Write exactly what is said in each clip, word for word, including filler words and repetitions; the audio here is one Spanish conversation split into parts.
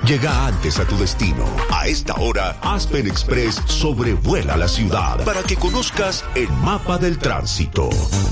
Llega antes a tu destino. A esta hora, Aspen Express sobrevuela la ciudad para que conozcas el mapa del tránsito.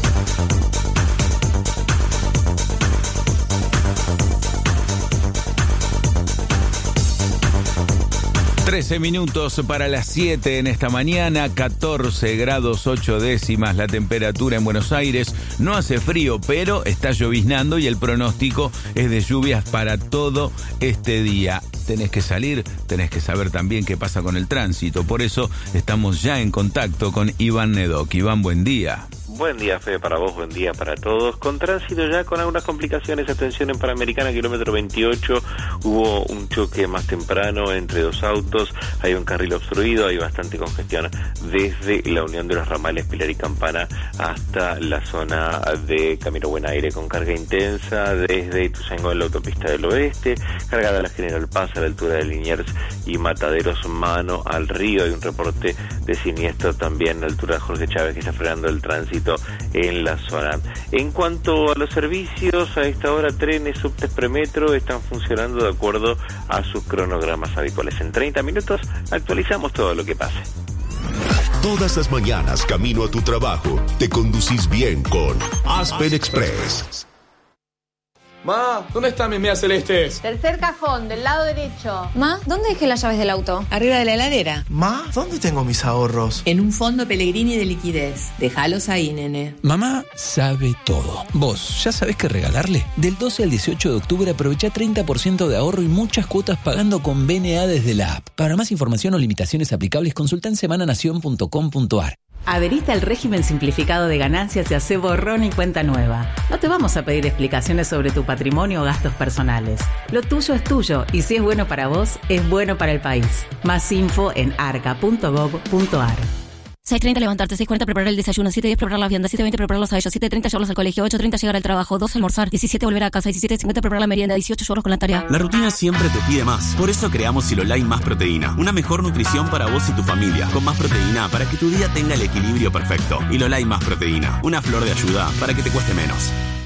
trece minutos para las siete en esta mañana, catorce grados ocho décimas la temperatura en Buenos Aires. No hace frío, pero está lloviznando y el pronóstico es de lluvias para todo este día. Tenés que salir, tenés que saber también qué pasa con el tránsito. Por eso estamos ya en contacto con Iván Nedok. Iván, buen día. Buen día, Fede, para vos, buen día para todos. Con tránsito ya con algunas complicaciones, atención en Panamericana, kilómetro veintiocho, hubo un choque más temprano entre dos autos, hay un carril obstruido, hay bastante congestión desde la unión de los ramales Pilar y Campana hasta la zona de Camino Buen Aire, con carga intensa desde Ituzaingó en la autopista del oeste, cargada la General Paz a la altura de Liniers y Mataderos, mano al río. Hay un reporte de siniestro también a la altura de Jorge Chávez que está frenando el tránsito en la zona. En cuanto a los servicios, a esta hora trenes, subtes, premetro están funcionando de acuerdo a sus cronogramas habituales. En treinta minutos actualizamos todo lo que pase. Todas las mañanas, camino a tu trabajo, te conducís bien con Aspen Express. Ma, ¿dónde están mis medias celestes? Tercer cajón, del lado derecho. Ma, ¿dónde dejé las llaves del auto? Arriba de la heladera. Ma, ¿dónde tengo mis ahorros? En un fondo Pellegrini de liquidez. Déjalos ahí, nene. Mamá sabe todo. ¿Vos ya sabés qué regalarle? Del doce al dieciocho de octubre aprovecha treinta por ciento de ahorro y muchas cuotas pagando con B N A desde la app. Para más información o limitaciones aplicables, consulta en semananación punto com punto a r. Adherite al régimen simplificado de ganancias y hace borrón y cuenta nueva. No te vamos a pedir explicaciones sobre tu patrimonio o gastos personales. Lo tuyo es tuyo y si es bueno para vos, es bueno para el país. Más info en arca punto gob punto a r. seis treinta levantarte, seis cuarenta preparar el desayuno, siete diez preparar la vianda, siete veinte prepararlos a ellos, siete treinta llevarlos al colegio, ocho treinta llegar al trabajo, dos almorzar, diecisiete volver a casa, diecisiete cincuenta preparar la merienda, dieciocho llevarlos con la tarea. La rutina siempre te pide más. Por eso creamos Siloline Más Proteína. Una mejor nutrición para vos y tu familia. Con más proteína para que tu día tenga el equilibrio perfecto. Siloline Más Proteína. Una flor de ayuda para que te cueste menos.